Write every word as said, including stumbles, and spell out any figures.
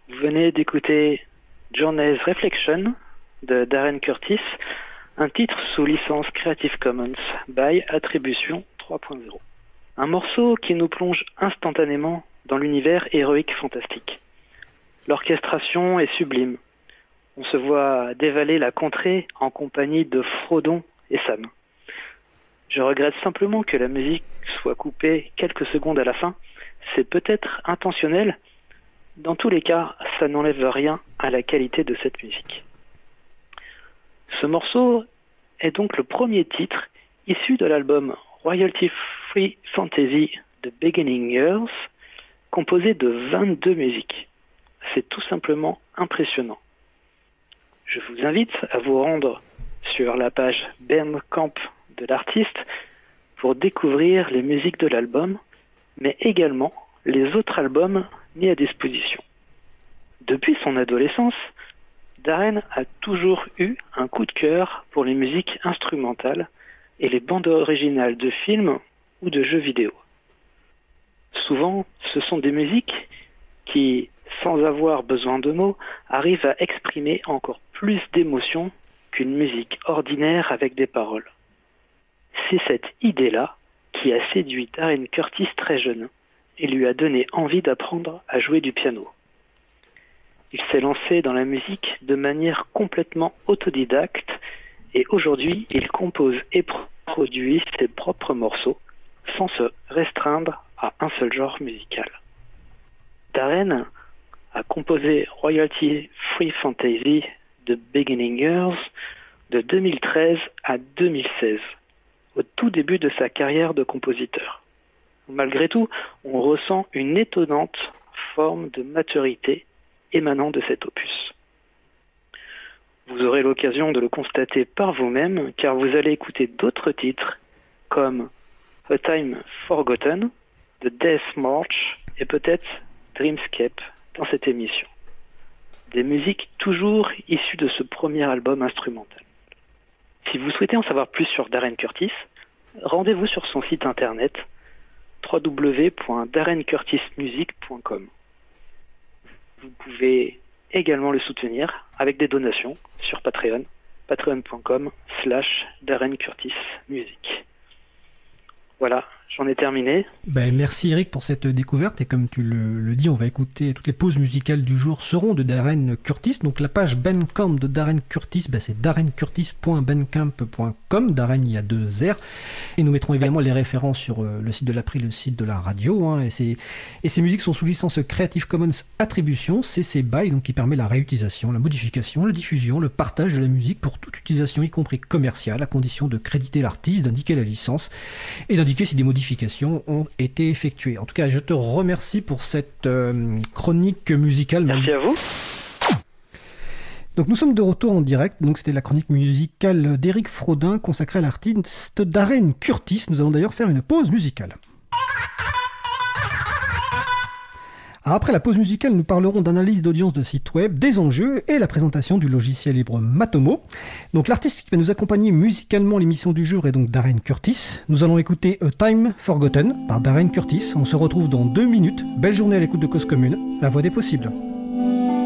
Vous venez d'écouter Journey's Reflection de Darren Curtis, un titre sous licence Creative Commons by Attribution trois point zéro. Un morceau qui nous plonge instantanément dans l'univers héroïque fantastique. L'orchestration est sublime. On se voit dévaler la contrée en compagnie de Frodon et Sam. Je regrette simplement que la musique soit coupée quelques secondes à la fin. C'est peut-être intentionnel. Dans tous les cas, ça n'enlève rien à la qualité de cette musique. Ce morceau est donc le premier titre issu de l'album Royalty Free Fantasy de Beginning Years, composé de vingt-deux musiques. C'est tout simplement impressionnant. Je vous invite à vous rendre sur la page Bandcamp de l'artiste pour découvrir les musiques de l'album, mais également les autres albums mis à disposition. Depuis son adolescence, Darren a toujours eu un coup de cœur pour les musiques instrumentales et les bandes originales de films ou de jeux vidéo. Souvent, ce sont des musiques qui, sans avoir besoin de mots, arrivent à exprimer encore plus d'émotions qu'une musique ordinaire avec des paroles. C'est cette idée-là qui a séduit Darren Curtis très jeune et lui a donné envie d'apprendre à jouer du piano. Il s'est lancé dans la musique de manière complètement autodidacte et aujourd'hui il compose et produit ses propres morceaux sans se restreindre à un seul genre musical. Darren a composé Royalty Free Fantasy de Beginning Years de deux mille treize à deux mille seize, au tout début de sa carrière de compositeur. Malgré tout, on ressent une étonnante forme de maturité émanant de cet opus. Vous aurez l'occasion de le constater par vous-même, car vous allez écouter d'autres titres comme A Time Forgotten, The Death March et peut-être Dreamscape dans cette émission. Des musiques toujours issues de ce premier album instrumental. Si vous souhaitez en savoir plus sur Darren Curtis, rendez-vous sur son site internet w w w point darren curtis music point com. Vous pouvez également le soutenir avec des donations sur Patreon, patreon point com slash darren curtis music. Voilà, j'en ai terminé. Ben, merci Eric pour cette découverte et comme tu le, le dis, on va écouter toutes les pauses musicales du jour seront de Darren Curtis. Donc la page Bandcamp de Darren Curtis, ben, c'est darren curtis point bandcamp point com. Darren, il y a deux R. Et nous mettrons également les références sur euh, le site de l'April, le site de la radio. Hein, et, ces, et ces musiques sont sous licence Creative Commons Attribution, C C B Y, donc qui permet la réutilisation, la modification, la diffusion, le partage de la musique pour toute utilisation, y compris commerciale, à condition de créditer l'artiste, d'indiquer la licence et d'indiquer si des modifications ont été effectuées. En tout cas, je te remercie pour cette euh, chronique musicale. Merci à vous. Donc nous sommes de retour en direct. Donc c'était la chronique musicale d'Éric Frodin consacrée à l'artiste Darren Curtis. Nous allons d'ailleurs faire une pause musicale. Alors après la pause musicale, nous parlerons d'analyse d'audience de sites web, des enjeux et la présentation du logiciel libre Matomo. Donc l'artiste qui va nous accompagner musicalement l'émission du jour est donc Darren Curtis. Nous allons écouter A Time Forgotten par Darren Curtis. On se retrouve dans deux minutes. Belle journée à l'écoute de Cause Commune, la voix des possibles.